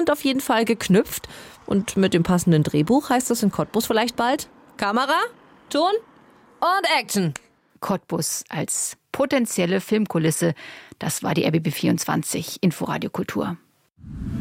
sind auf jeden Fall geknüpft. Und mit dem passenden Drehbuch heißt es in Cottbus vielleicht bald: Kamera, Ton und Action. Cottbus als potenzielle Filmkulisse. Das war die RBB 24 Inforadio Kultur.